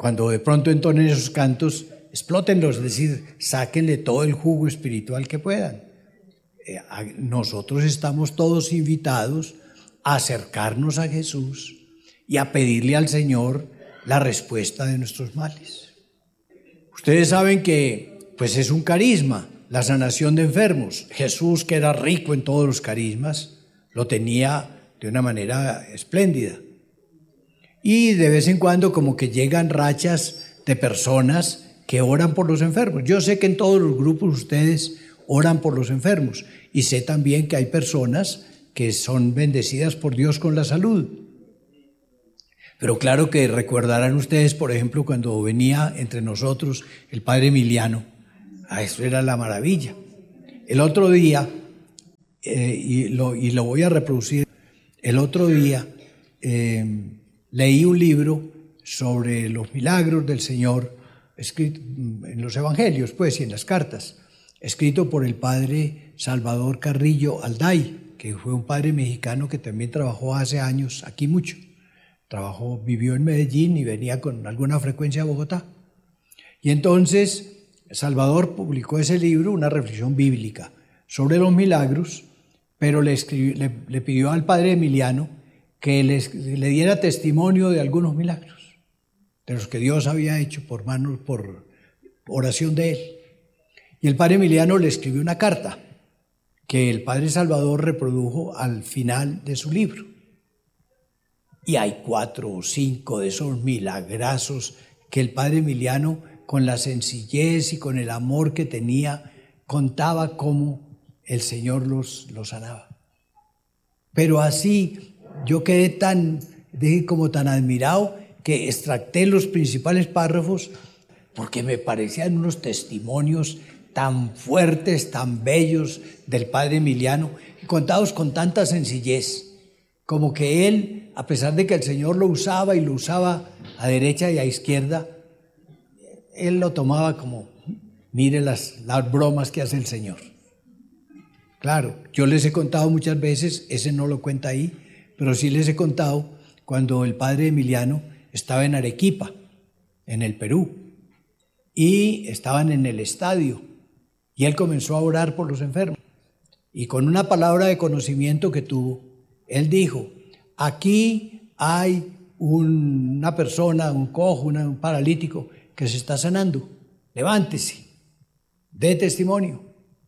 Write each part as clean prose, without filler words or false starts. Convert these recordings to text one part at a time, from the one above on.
cuando de pronto entonen esos cantos, explótenlos, es decir, sáquenle todo el jugo espiritual que puedan. Nosotros estamos todos invitados a acercarnos a Jesús y a pedirle al Señor la respuesta de nuestros males. Ustedes saben que pues es un carisma, la sanación de enfermos. Jesús, que era rico en todos los carismas, lo tenía de una manera espléndida. Y de vez en cuando como que llegan rachas de personas que oran por los enfermos. Yo sé que en todos los grupos ustedes oran por los enfermos y sé también que hay personas que son bendecidas por Dios con la salud. Pero claro que recordarán ustedes, por ejemplo, cuando venía entre nosotros el padre Emiliano. Eso era la maravilla. El otro día, y lo voy a reproducir, el otro día leí un libro sobre los milagros del Señor, escrito en los evangelios, pues, y en las cartas, escrito por el padre Salvador Carrillo Alday, que fue un padre mexicano que también trabajó hace años aquí mucho. Vivió en Medellín y venía con alguna frecuencia a Bogotá. Y entonces Salvador publicó ese libro, una reflexión bíblica sobre los milagros, pero le pidió al padre Emiliano que le diera testimonio de algunos milagros, de los que Dios había hecho por oración de él. Y el padre Emiliano le escribió una carta que el padre Salvador reprodujo al final de su libro. Y hay 4 o 5 de esos milagrazos que el padre Emiliano, con la sencillez y con el amor que tenía, contaba cómo el Señor los sanaba. Pero así yo quedé como tan admirado que extracté los principales párrafos porque me parecían unos testimonios tan fuertes, tan bellos del padre Emiliano, y contados con tanta sencillez, como que él, a pesar de que el Señor lo usaba y lo usaba a derecha y a izquierda, él lo tomaba como, mire las bromas que hace el Señor. Claro, yo les he contado muchas veces, ese no lo cuenta ahí, pero sí les he contado cuando el padre Emiliano estaba en Arequipa, en el Perú, y estaban en el estadio, y él comenzó a orar por los enfermos. Y con una palabra de conocimiento que tuvo, él dijo: aquí hay una persona, un cojo, un paralítico que se está sanando. Levántese, dé testimonio.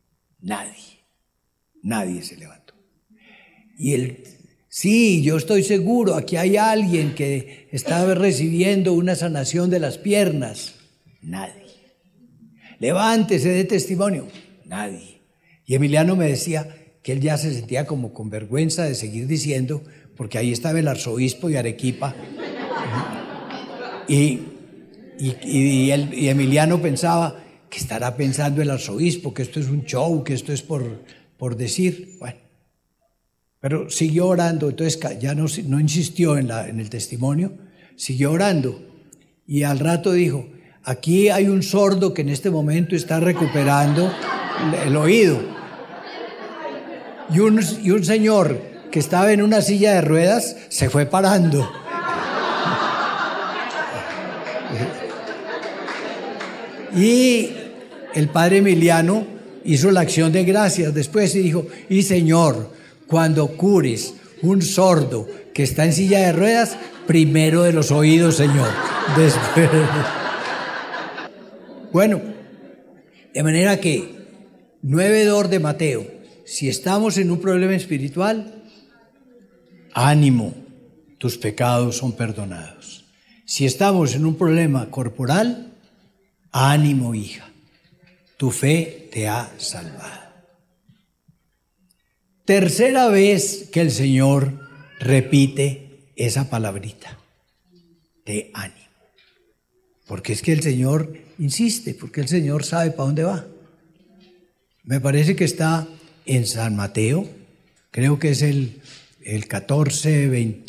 Nadie se levantó. Y él: sí, yo estoy seguro, aquí hay alguien que está recibiendo una sanación de las piernas. Nadie. Levántese, dé testimonio. Nadie. Y Emiliano me decía que él ya se sentía como con vergüenza de seguir diciendo, porque ahí estaba el arzobispo de Arequipa. Y Emiliano pensaba: ¿qué estará pensando el arzobispo? Que esto es un show, que esto es por decir. Bueno, pero siguió orando, entonces ya no insistió en el testimonio, siguió orando. Y al rato dijo: aquí hay un sordo que en este momento está recuperando el oído. Y un señor que estaba en una silla de ruedas se fue parando. Y el padre Emiliano hizo la acción de gracias después y dijo: y Señor, cuando cures un sordo que está en silla de ruedas, primero de los oídos, Señor. Después. Bueno, de manera que 9:2 de Mateo: si estamos en un problema espiritual, ánimo, tus pecados son perdonados. Si estamos en un problema corporal, ánimo, hija, tu fe te ha salvado. Tercera vez que el Señor repite esa palabrita de ánimo. Porque es que el Señor insiste, porque el Señor sabe para dónde va. Me parece que está en San Mateo, creo que es el 14,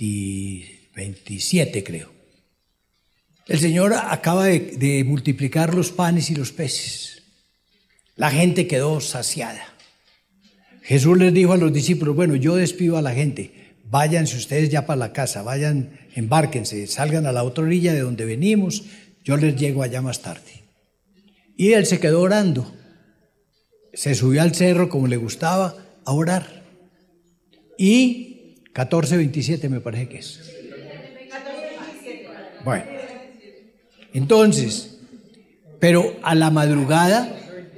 27, creo. El Señor acaba de multiplicar los panes y los peces. La gente quedó saciada. Jesús les dijo a los discípulos: bueno, yo despido a la gente, váyanse ustedes ya para la casa, vayan, embárquense, salgan a la otra orilla de donde venimos, yo les llego allá más tarde. Y él se quedó orando. Se subió al cerro como le gustaba a orar. Y 14:27 me parece que es. Bueno, entonces, pero a la madrugada,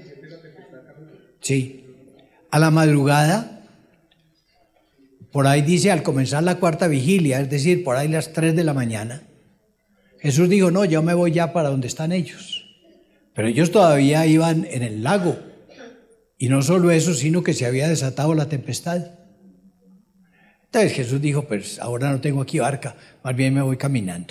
sí, a la madrugada, por ahí dice al comenzar la cuarta vigilia, es decir, por ahí las 3 de la mañana, Jesús dijo, no, yo me voy ya para donde están ellos. Pero ellos todavía iban en el lago. Y no solo eso, sino que se había desatado la tempestad. Entonces Jesús dijo, pues ahora no tengo aquí barca, más bien me voy caminando.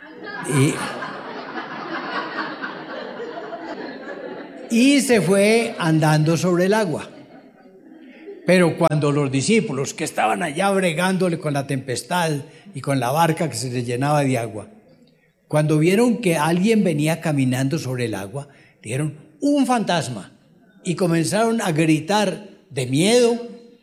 Y se fue andando sobre el agua. Pero cuando los discípulos que estaban allá bregándole con la tempestad y con la barca que se les llenaba de agua, cuando vieron que alguien venía caminando sobre el agua, dijeron, un fantasma. Y comenzaron a gritar de miedo.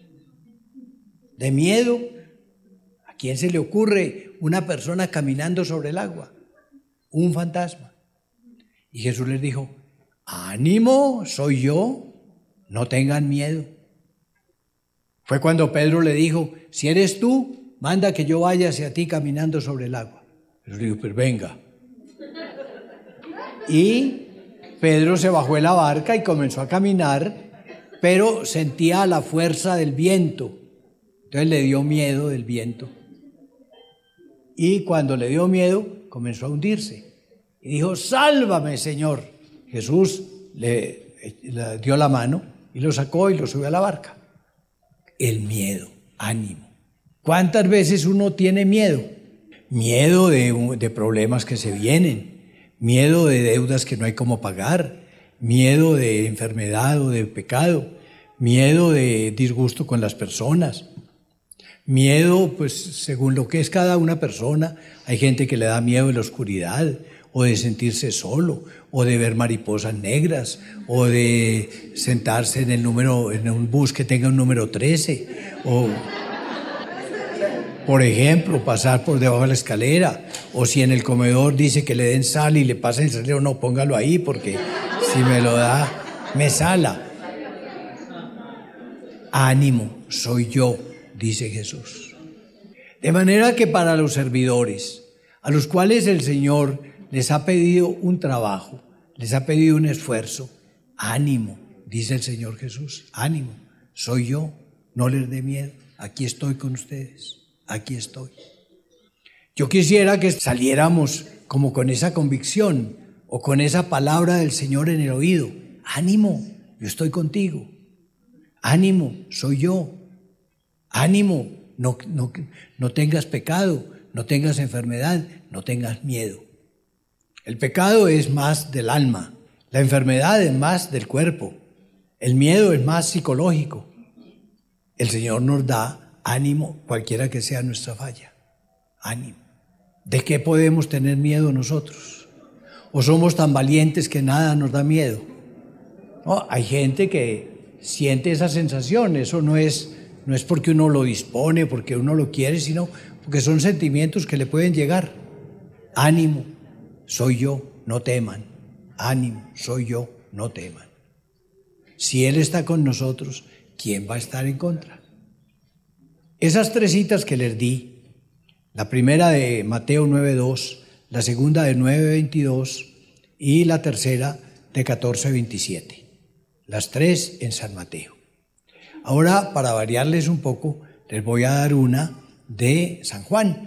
¿A quién se le ocurre una persona caminando sobre el agua? Un fantasma. Y Jesús les dijo, ánimo, soy yo, no tengan miedo. Fue cuando Pedro le dijo, si eres tú, manda que yo vaya hacia ti caminando sobre el agua. Jesús le dijo, pues venga. Y Pedro se bajó de la barca y comenzó a caminar, pero sentía la fuerza del viento. Entonces le dio miedo del viento. Y cuando le dio miedo, comenzó a hundirse. Y dijo, sálvame, Señor. Jesús le dio la mano y lo sacó y lo subió a la barca. El miedo, ánimo. ¿Cuántas veces uno tiene miedo? Miedo de problemas que se vienen, miedo de deudas que no hay cómo pagar, miedo de enfermedad o de pecado, miedo de disgusto con las personas. Miedo, pues según lo que es cada una persona, hay gente que le da miedo de la oscuridad, o de sentirse solo, o de ver mariposas negras, o de sentarse en un bus que tenga un número 13, o por ejemplo, pasar por debajo de la escalera, o si en el comedor dice que le den sal y le pasen el salero, no, póngalo ahí porque si me lo da, me sala. Ánimo, soy yo, dice Jesús. De manera que para los servidores, a los cuales el Señor les ha pedido un trabajo, les ha pedido un esfuerzo, ánimo, dice el Señor Jesús, ánimo, soy yo, no les dé miedo, aquí estoy con ustedes, aquí estoy. Yo quisiera que saliéramos como con esa convicción o con esa palabra del Señor en el oído, ánimo, yo estoy contigo, ánimo, soy yo, ánimo, no tengas pecado, no tengas enfermedad, no tengas miedo. El pecado es más del alma, la enfermedad es más del cuerpo, el miedo es más psicológico. El Señor nos da ánimo, cualquiera que sea nuestra falla, ánimo. ¿De qué podemos tener miedo nosotros? ¿O somos tan valientes que nada nos da miedo? No, hay gente que siente esa sensación, eso no es porque uno lo dispone, porque uno lo quiere, sino porque son sentimientos que le pueden llegar. Ánimo, soy yo, no teman. Ánimo, soy yo, no teman. Si Él está con nosotros, ¿quién va a estar en contra? Esas 3 citas que les di, la primera de Mateo 9:2, la segunda de 9:22 y la tercera de 14:27. Las 3 en San Mateo. Ahora, para variarles un poco, les voy a dar una de San Juan.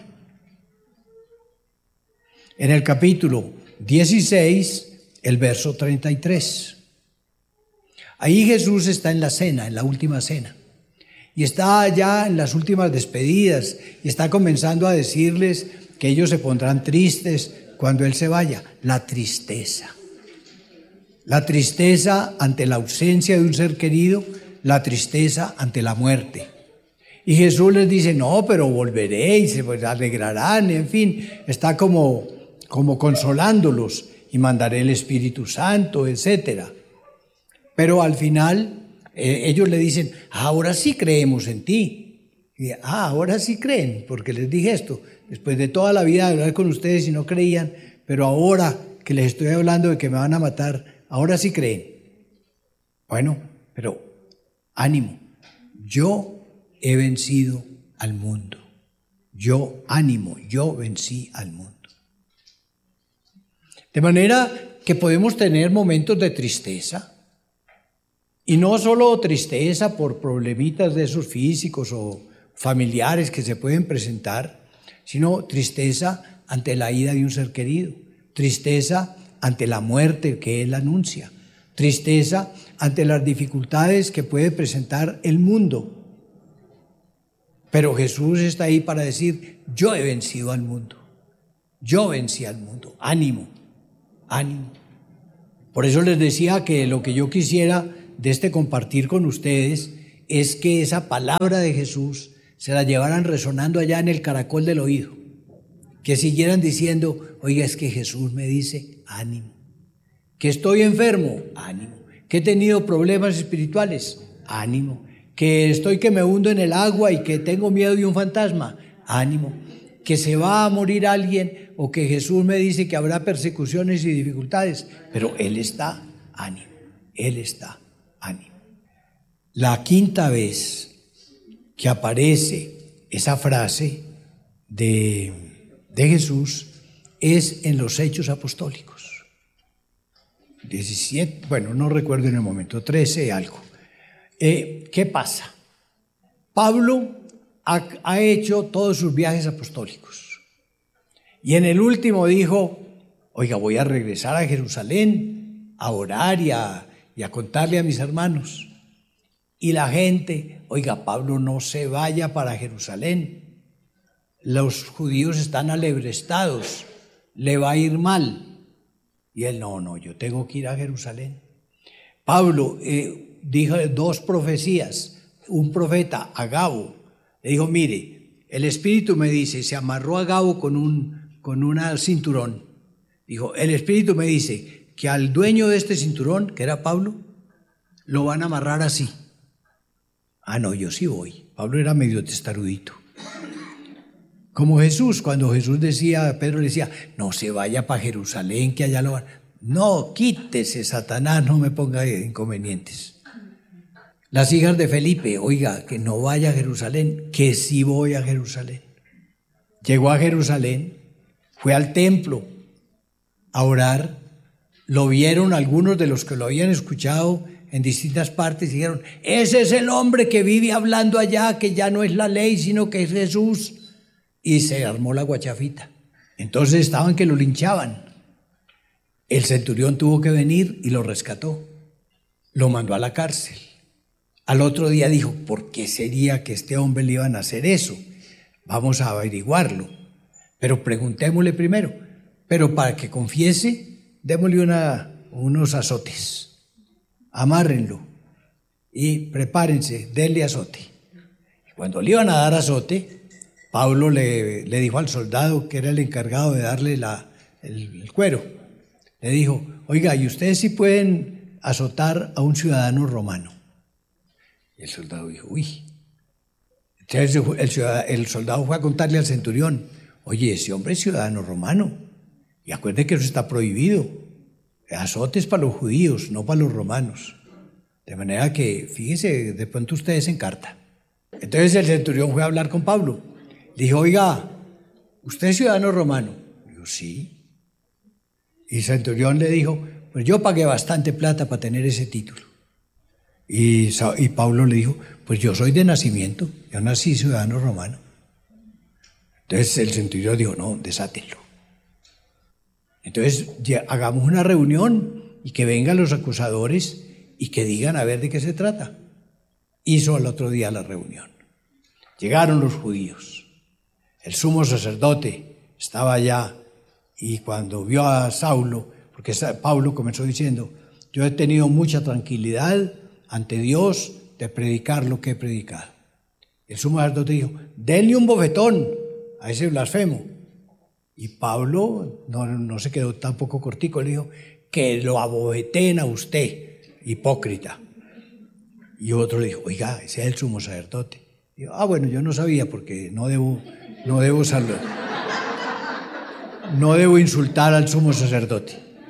En el capítulo 16, el verso 33. Ahí Jesús está en la cena, en la última cena. Y está ya en las últimas despedidas y está comenzando a decirles que ellos se pondrán tristes cuando Él se vaya. La tristeza. La tristeza ante la ausencia de un ser querido, la tristeza ante la muerte. Y Jesús les dice, no, pero volveré y se alegrarán, en fin, está como consolándolos y mandaré el Espíritu Santo, etc. Pero al final ellos le dicen, ahora sí creemos en ti. Y, ahora sí creen, porque les dije esto, después de toda la vida de hablar con ustedes y no creían, pero ahora que les estoy hablando de que me van a matar, ahora sí creen. Bueno, pero ánimo, yo he vencido al mundo. Yo vencí al mundo. De manera que podemos tener momentos de tristeza, y no solo tristeza por problemitas de esos físicos o familiares que se pueden presentar, sino tristeza ante la ida de un ser querido, tristeza ante la muerte que Él anuncia, tristeza ante las dificultades que puede presentar el mundo. Pero Jesús está ahí para decir, yo he vencido al mundo, yo vencí al mundo, ánimo, ánimo. Por eso les decía que lo que yo quisiera de compartir con ustedes es que esa palabra de Jesús se la llevaran resonando allá en el caracol del oído, que siguieran diciendo, oiga, es que Jesús me dice, ánimo, que estoy enfermo, ánimo, que he tenido problemas espirituales, ánimo, que estoy que me hundo en el agua y que tengo miedo de un fantasma, ánimo, que se va a morir alguien o que Jesús me dice que habrá persecuciones y dificultades, pero Él está, ánimo, Él está, ánimo. La quinta vez que aparece esa frase de Jesús es en los Hechos Apostólicos. 17, bueno, no recuerdo en el momento, 13 algo. ¿Qué pasa? Pablo ha hecho todos sus viajes apostólicos y en el último dijo, oiga, voy a regresar a Jerusalén a orar y a contarle a mis hermanos. Y la gente, oiga, Pablo, no se vaya para Jerusalén, los judíos están alebrestados, le va a ir mal. Y él, no, yo tengo que ir a Jerusalén. Pablo dijo 2 profecías, un profeta, Agabo, le dijo, mire, el Espíritu me dice, se amarró a Agabo con un cinturón. Dijo, el Espíritu me dice que al dueño de este cinturón, que era Pablo, lo van a amarrar así. Ah, no, yo sí voy. Pablo era medio testarudito. Como Jesús, cuando Jesús decía, Pedro le decía, no se vaya para Jerusalén, que allá lo van. No, quítese, Satanás, no me ponga inconvenientes. Las hijas de Felipe, oiga, que no vaya a Jerusalén, que sí voy a Jerusalén. Llegó a Jerusalén, fue al templo a orar, lo vieron algunos de los que lo habían escuchado en distintas partes y dijeron, ese es el hombre que vive hablando allá, que ya no es la ley, sino que es Jesús. Y se armó la guachafita. Entonces estaban que lo linchaban. El centurión tuvo que venir y lo rescató. Lo mandó a la cárcel. Al otro día dijo, ¿por qué sería que a este hombre le iban a hacer eso? Vamos a averiguarlo. Pero preguntémosle primero. Pero para que confiese, démosle unos azotes. Amárrenlo y prepárense, denle azote. Cuando le iban a dar azote, Pablo le dijo al soldado que era el encargado de darle el cuero, le dijo, oiga, ¿y ustedes sí pueden azotar a un ciudadano romano? Y el soldado dijo, uy. Entonces el soldado fue a contarle al centurión, oye, ese hombre es ciudadano romano, y acuérdense que eso está prohibido. Azotes para los judíos, no para los romanos. De manera que, fíjense, de pronto ustedes en carta. Entonces el centurión fue a hablar con Pablo. Le dijo, oiga, ¿usted es ciudadano romano? Dijo, sí. Y el centurión le dijo, pues yo pagué bastante plata para tener ese título. Y Pablo le dijo, pues yo soy de nacimiento, yo nací ciudadano romano. Entonces el centurión dijo, no, desátenlo. Entonces hagamos una reunión y que vengan los acusadores y que digan a ver de qué se trata. Hizo al otro día la reunión. Llegaron los judíos. El sumo sacerdote estaba allá y cuando vio a Saulo, porque Pablo comenzó diciendo, yo he tenido mucha tranquilidad ante Dios de predicar lo que he predicado. El sumo sacerdote dijo, denle un bofetón a ese blasfemo. Y Pablo no se quedó tampoco cortico, le dijo, que lo abofeteen a usted, hipócrita. Y otro le dijo, oiga, ese es el sumo sacerdote. Y yo, bueno, yo no sabía porque no debo insultar al sumo sacerdote.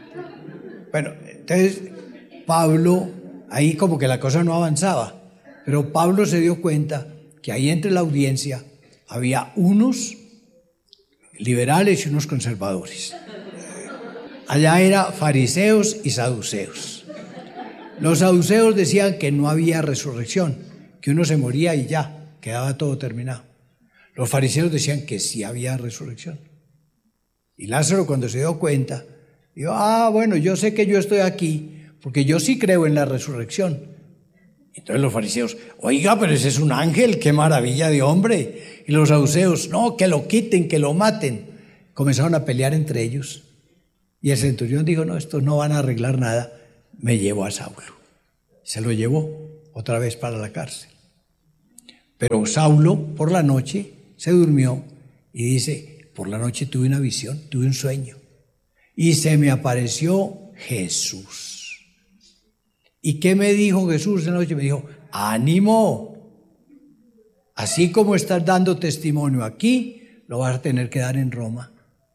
Bueno, entonces Pablo, ahí como que la cosa no avanzaba, pero Pablo se dio cuenta que ahí entre la audiencia había unos liberales y unos conservadores. Allá era fariseos y saduceos. Los saduceos decían que no había resurrección, que uno se moría y ya, quedaba todo terminado. Los fariseos decían que sí había resurrección. Y Lázaro, cuando se dio cuenta, dijo, bueno, yo sé que yo estoy aquí porque yo sí creo en la resurrección. Entonces los fariseos, oiga, pero ese es un ángel, qué maravilla de hombre. Y los saduceos, no, que lo quiten, que lo maten. Comenzaron a pelear entre ellos. Y el centurión dijo, no, estos no van a arreglar nada, me llevo a Saulo. Se lo llevó otra vez para la cárcel. Pero Saulo por la noche se durmió y dice, por la noche tuve una visión, tuve un sueño. Y se me apareció Jesús. ¿Y qué me dijo Jesús de noche? Me dijo, ánimo, así como estás dando testimonio aquí, lo vas a tener que dar en Roma.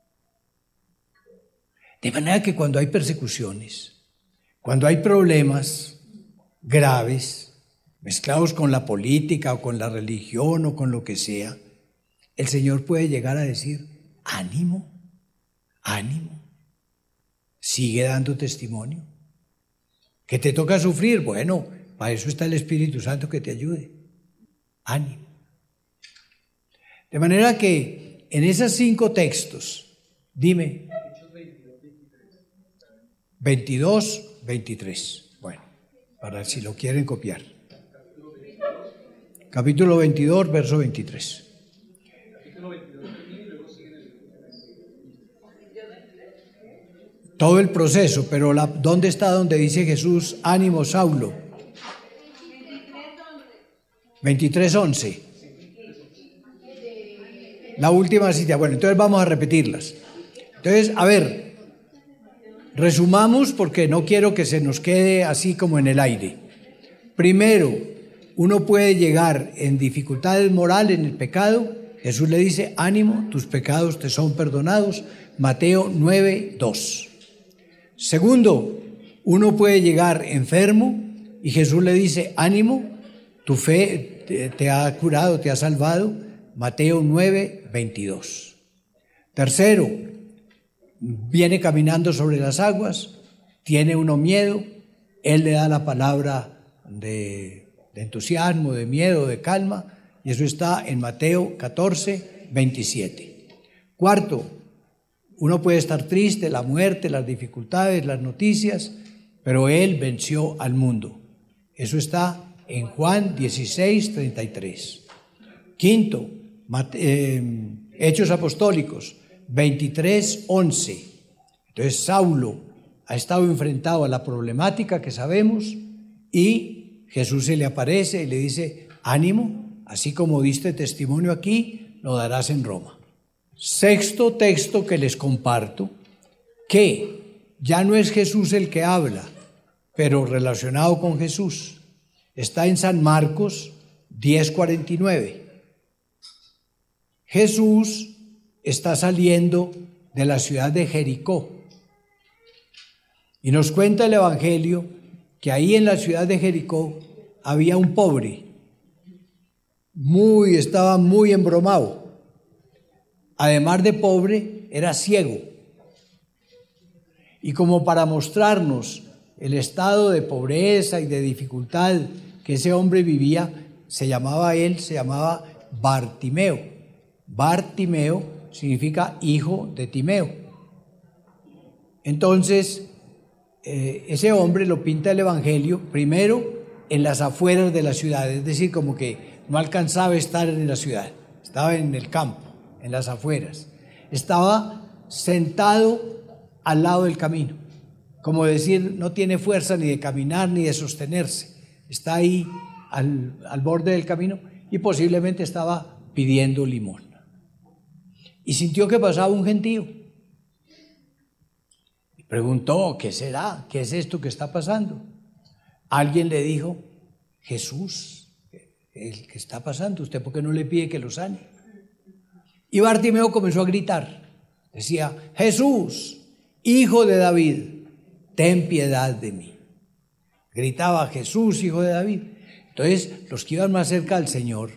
De manera que cuando hay persecuciones, cuando hay problemas graves, mezclados con la política o con la religión o con lo que sea, el Señor puede llegar a decir, ánimo, ánimo, sigue dando testimonio. ¿Que te toca sufrir? Bueno, para eso está el Espíritu Santo que te ayude. Ánimo. De manera que en esos 5 textos, dime, 22, 23. Bueno, para si lo quieren copiar. Capítulo 22, verso 23. Todo el proceso, pero ¿dónde está donde dice Jesús, ánimo Saulo? 23:11. La última cita. Bueno, entonces vamos a repetirlas. Entonces, a ver, resumamos porque no quiero que se nos quede así como en el aire. Primero, uno puede llegar en dificultades morales, en el pecado. Jesús le dice, ánimo, tus pecados te son perdonados. Mateo 9:2. Segundo, uno puede llegar enfermo y Jesús le dice, ánimo, tu fe te ha curado, te ha salvado. Mateo 9:22. Tercero, viene caminando sobre las aguas, tiene uno miedo, Él le da la palabra de entusiasmo, de miedo, de calma, y eso está en Mateo 14:27. Cuarto, uno puede estar triste, la muerte, las dificultades, las noticias, pero Él venció al mundo. Eso está en Juan 16:33. Quinto, Hechos Apostólicos 23:11. Entonces Saulo ha estado enfrentado a la problemática que sabemos y Jesús se le aparece y le dice, ánimo, así como diste testimonio aquí, lo darás en Roma. Sexto texto que les comparto, que ya no es Jesús el que habla, pero relacionado con Jesús, está en San Marcos 10:49. Jesús está saliendo de la ciudad de Jericó y nos cuenta el Evangelio que ahí en la ciudad de Jericó había un pobre, estaba muy embromado. Además de pobre, era ciego. Y como para mostrarnos el estado de pobreza y de dificultad que ese hombre vivía, se llamaba Bartimeo. Bartimeo significa hijo de Timeo. Entonces, ese hombre lo pinta el Evangelio primero en las afueras de la ciudad, es decir, como que no alcanzaba a estar en la ciudad, estaba en el campo, en las afueras. Estaba sentado al lado del camino, como decir, no tiene fuerza ni de caminar ni de sostenerse. Está ahí al borde del camino y posiblemente estaba pidiendo limosna. Y sintió que pasaba un gentío. Y preguntó, ¿qué será? ¿Qué es esto que está pasando? Alguien le dijo, Jesús, el que está pasando, ¿usted por qué no le pide que lo sane? Y Bartimeo comenzó a gritar. Decía, Jesús, hijo de David, ten piedad de mí. Gritaba: Jesús, hijo de David. Entonces, los que iban más cerca al Señor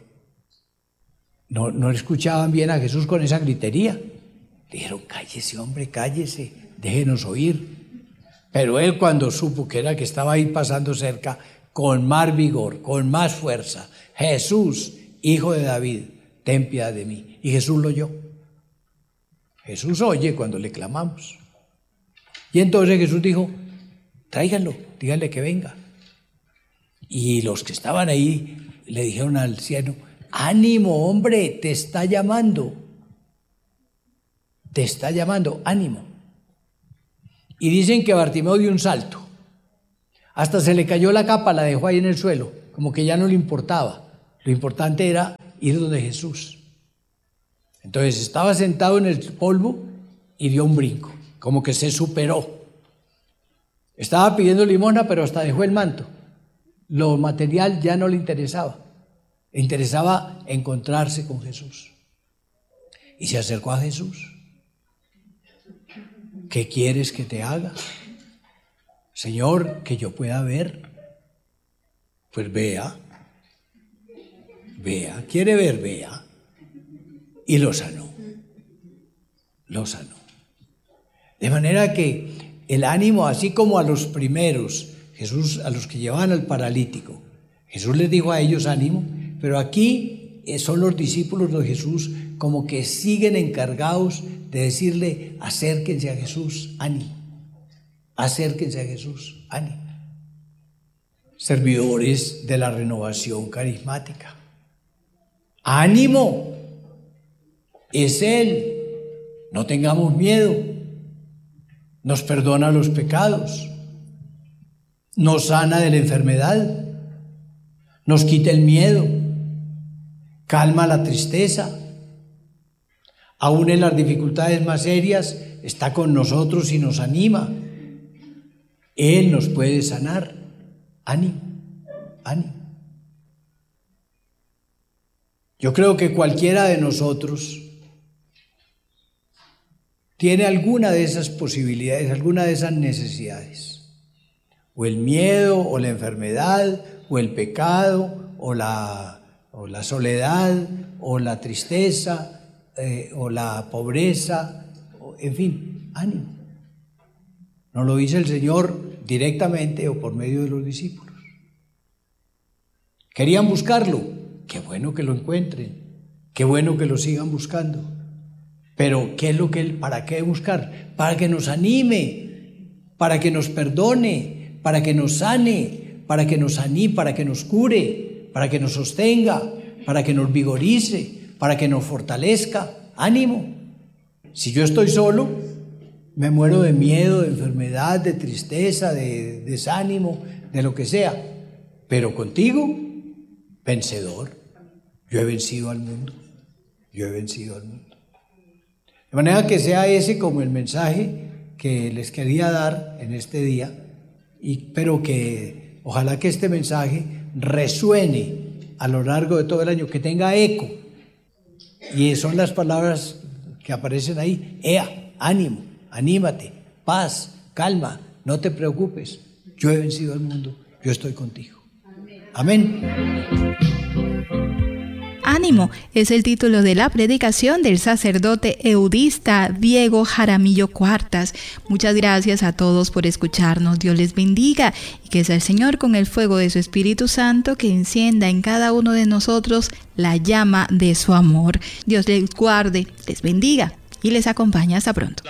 no escuchaban bien a Jesús con esa gritería. Dijeron: cállese, hombre, cállese, déjenos oír. Pero él, cuando supo que era que estaba ahí pasando cerca, con más vigor, con más fuerza: Jesús, hijo de David, ten piedad de mí. Y Jesús lo oyó. Jesús oye cuando le clamamos. Y entonces Jesús dijo: tráiganlo, díganle que venga. Y los que estaban ahí le dijeron al anciano: ánimo, hombre, te está llamando, ánimo. Y dicen que Bartimeo dio un salto, hasta se le cayó la capa, la dejó ahí en el suelo, como que ya no le importaba. Lo importante era ir donde Jesús. Entonces estaba sentado en el polvo y dio un brinco, como que se superó. Estaba pidiendo limosna, pero hasta dejó el manto. Lo material ya no le interesaba. Le interesaba encontrarse con Jesús. Y se acercó a Jesús. ¿Qué quieres que te haga? Señor, que yo pueda ver. Pues vea. Quiere ver, vea. Y lo sanó. De manera que el ánimo, así como a los primeros, Jesús, a los que llevaban al paralítico, Jesús les dijo a ellos ánimo, pero aquí son los discípulos de Jesús como que siguen encargados de decirle: acérquense a Jesús, ánimo. Acérquense a Jesús, ánimo. Servidores de la renovación carismática. ¡Ánimo! Es Él. No tengamos miedo. Nos perdona los pecados. Nos sana de la enfermedad. Nos quita el miedo. Calma la tristeza. Aún en las dificultades más serias está con nosotros y nos anima. Él nos puede sanar. Ánimo. Yo creo que cualquiera de nosotros tiene alguna de esas posibilidades, alguna de esas necesidades. O el miedo, o la enfermedad, o el pecado, o la soledad, o la tristeza, o la pobreza, en fin, ánimo. Nos lo dice el Señor directamente o por medio de los discípulos. Querían buscarlo, qué bueno que lo encuentren, qué bueno que lo sigan buscando. Pero ¿qué es lo que para qué buscar? Para que nos anime, para que nos perdone, para que nos sane, para que nos anime, para que nos cure, para que nos sostenga, para que nos vigorice, para que nos fortalezca. Ánimo. Si yo estoy solo, me muero de miedo, de enfermedad, de tristeza, de desánimo, de lo que sea. Pero contigo, vencedor. Yo he vencido al mundo. De manera que sea ese como el mensaje que les quería dar en este día, pero que ojalá que este mensaje resuene a lo largo de todo el año, que tenga eco. Y son las palabras que aparecen ahí: ea, ánimo, anímate, paz, calma, no te preocupes, yo he vencido al mundo, yo estoy contigo. Amén. Ánimo es el título de la predicación del sacerdote eudista Diego Jaramillo Cuartas. Muchas gracias a todos por escucharnos. Dios les bendiga y que sea el Señor con el fuego de su Espíritu Santo que encienda en cada uno de nosotros la llama de su amor. Dios les guarde, les bendiga y les acompañe. Hasta pronto.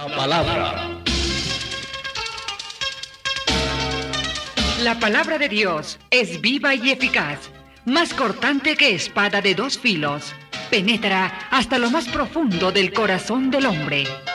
La palabra de Dios es viva y eficaz, más cortante que espada de dos filos. Penetra hasta lo más profundo del corazón del hombre